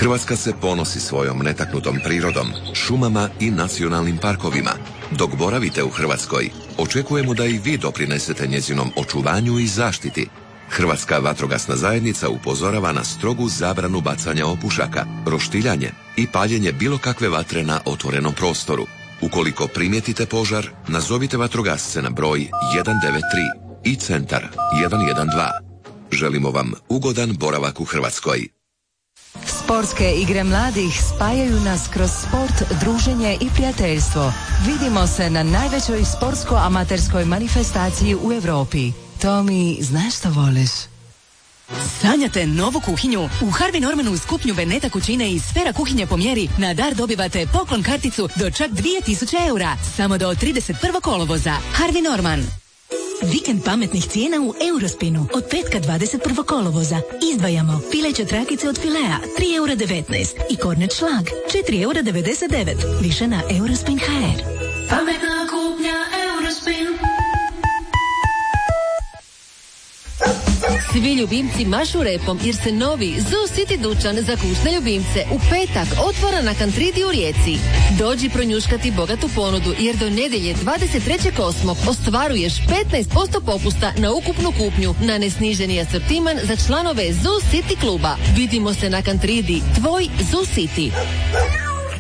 Hrvatska se ponosi svojom netaknutom prirodom, šumama i nacionalnim parkovima. Dok boravite u Hrvatskoj, očekujemo da i vi doprinesete njezinom očuvanju i zaštiti. Hrvatska vatrogasna zajednica upozorava na strogu zabranu bacanja opušaka, roštiljanje i paljenje bilo kakve vatre na otvorenom prostoru. Ukoliko primijetite požar, nazovite vatrogasce na broj 193 i centar 112. Želimo vam ugodan boravak u Hrvatskoj. Sportske igre mladih spajaju nas kroz sport, druženje i prijateljstvo. Vidimo se na najvećoj sportsko-amaterskoj manifestaciji u Europi. Tomi, znaš što voliš? Sanjate novu kuhinju? U Harvey Normanu uz kupnju Veneta kućine i Sfera kuhinje po mjeri na dar dobivate poklon karticu do čak 2000 eura. Samo do 31. kolovoza. Harvey Norman. Vikend pametnih cijena u Eurospinu. Od petka 21. kolovoza. Izdvajamo pileće trakice od filea 3,19 € i kornet šlag 4,99 €. Više na Eurospin.hr. Pametna kupnja Eurospin. Svi ljubimci mašu repom jer se novi Zoo City dućan za kućne ljubimce u petak otvara na Kantridi u Rijeci. Dođi pronjuškati bogatu ponudu jer do nedjelje 23.8. ostvaruješ 15% popusta na ukupnu kupnju na nesniženi asortiman za članove Zoo City kluba. Vidimo se na Kantridi, tvoj Zoo City.